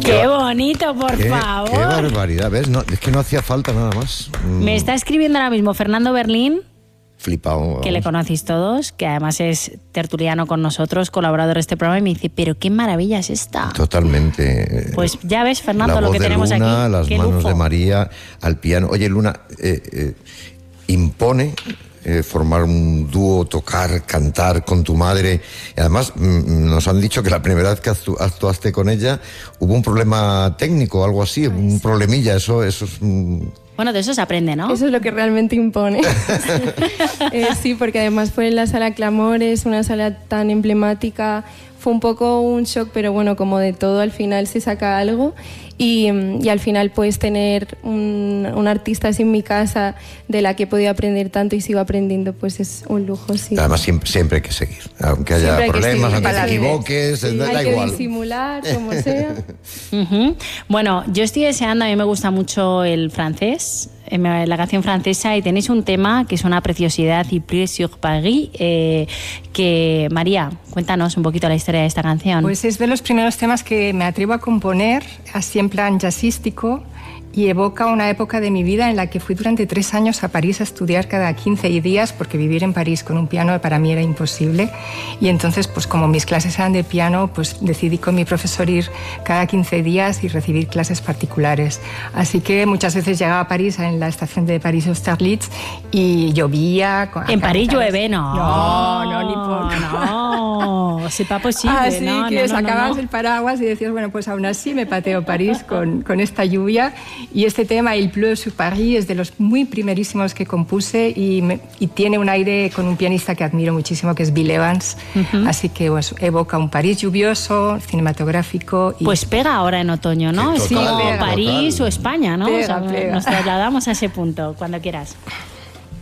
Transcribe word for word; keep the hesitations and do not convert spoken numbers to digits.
¡Qué bonito, por qué, favor! ¡Qué barbaridad! ¿Ves? No, es que no hacía falta nada más. Me está escribiendo ahora mismo Fernando Berlín, flipado. que le conocéis todos, que además es tertuliano con nosotros, colaborador de este programa, y me dice, pero qué maravilla es esta. Totalmente. Pues ya ves, Fernando, la lo voz que de tenemos Luna, aquí. las Qué manos lujo. de María al piano. Oye, Luna, eh, eh, impone eh, formar un dúo, tocar, cantar con tu madre. Y además mm, nos han dicho que la primera vez que actu- actuaste con ella hubo un problema técnico, algo así, un problemilla. Eso, eso es... Mm, Bueno, de eso se aprende, ¿no? Eso es lo que realmente impone. eh, sí, porque además fue en la sala Clamores, una sala tan emblemática. Fue un poco un shock, pero bueno, como de todo, al final se saca algo. Y, y al final puedes tener un, un artista así en mi casa de la que he podido aprender tanto y sigo aprendiendo, pues es un lujo, sí. Además, siempre, siempre hay que seguir. Aunque haya Siempre hay que problemas, seguir, aunque te para que- equivoques, sí, da hay que igual. disimular, como sea. Uh-huh. Bueno, yo estoy deseando, a mí me gusta mucho el francés, eh, me- la canción francesa, y tenéis un tema que es una preciosidad, y Plus sur Paris, eh, que, María, cuéntanos un poquito la historia de esta canción. Pues es de los primeros temas que me atrevo a componer, así en plan jazzístico, y evoca una época de mi vida en la que fui durante tres años a París a estudiar cada quince días, porque vivir en París con un piano para mí era imposible. Y entonces, pues como mis clases eran de piano, pues decidí con mi profesor ir cada quince días y recibir clases particulares. Así que muchas veces llegaba a París, en la estación de París-Austerlitz, y llovía. En París llueve, no. No, no, ni poco. No, c'est pas possible. Así no, que no, no, sacabas no, no. el paraguas y decías, bueno, pues aún así me pateo París con, con esta lluvia. Y este tema, Il pleut sur Paris, es de los muy primerísimos que compuse y, me, y tiene un aire con un pianista que admiro muchísimo, que es Bill Evans. Uh-huh. Así que pues, evoca un París lluvioso, cinematográfico. Y... Pues pega ahora en otoño, ¿no? Sí, Es total, como pega, París total. o España, ¿no? Pega, O sea, pega. nos trasladamos a ese punto, cuando quieras.